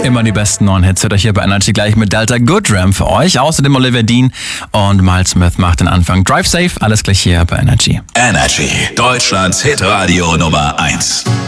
Immer die besten neuen Hits hört euch hier bei Energy gleich mit Delta Goodram für euch. Außerdem Olivia Dean und Miles Smith macht den Anfang. Drive Safe, alles gleich hier bei Energy. Energy, Deutschlands Hitradio Nummer 1.